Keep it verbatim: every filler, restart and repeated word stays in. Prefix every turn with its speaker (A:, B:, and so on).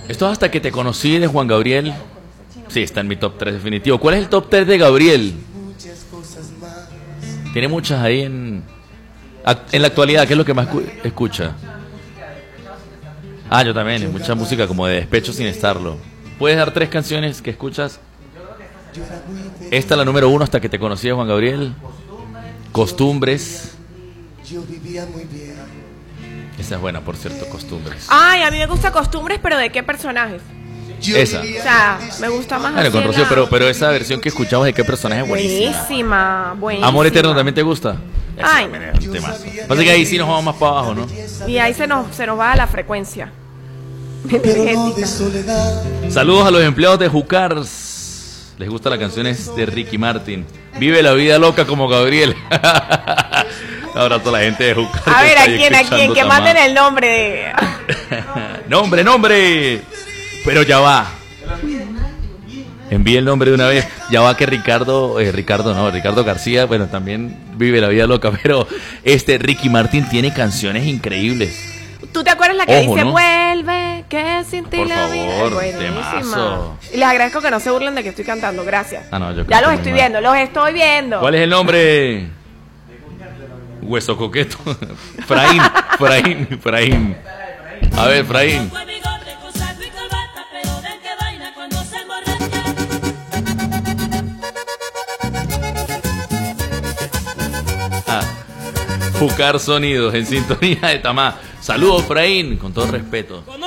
A: Esto es Hasta que te conocí de Juan Gabriel. Sí, está en mi top tres definitivo. ¿Cuál es el top tres de Gabriel? Tiene muchas ahí en... En la actualidad, ¿qué es lo que más escucha? Ah, yo también, mucha música como de despecho sin estarlo. ¿Puedes dar tres canciones que escuchas? Esta es la número uno, Hasta que te conocí de Juan Gabriel. Costumbres. Esa es buena, por cierto, Costumbres.
B: Ay, a mí me gusta Costumbres, pero ¿de qué personajes?
A: Esa.
B: O sea, me gusta más.
A: Bueno, con Rocío, pero, pero esa versión que escuchamos, ¿de qué personaje es buenísima?
B: Buenísima, buenísima.
A: ¿Amor Eterno también te gusta?
B: Ay.
A: Un temazo. Pasa que ahí sí nos vamos más para abajo, ¿no?
B: Y ahí se nos, se nos va la frecuencia.
A: Saludos a los empleados de Jucars. Les gusta la canción es de Ricky Martin. Vive la vida loca como Gabriel. Ahora toda la gente de Jucars.
B: A ver, ¿a quién? ¿A quién? Que manden el nombre de...
A: ¡Nombre, nombre! Pero ya va. Envíe el nombre de una vez. Ya va que Ricardo, eh, Ricardo no, Ricardo García, bueno, también vive la vida loca, pero este Ricky Martin tiene canciones increíbles.
B: ¿Tú te acuerdas la que
A: Ojo,
B: dice
A: ¿no?
B: Vuelve, que sin ti
A: Por
B: la vida?
A: favor,
B: Buenísima.
A: temazo.
B: Y les agradezco que no se burlen de que estoy cantando, gracias.
A: Ah, no, yo
B: ya
A: canto
B: los
A: muy
B: estoy
A: mal.
B: viendo, los estoy viendo.
A: ¿Cuál es el nombre? Hueso coqueto. Fraín, Fraín, Fraín. A ver, Fraín. Ah, Jucar Sonidos en sintonía de Tamá. Saludos, Fraín, con todo respeto.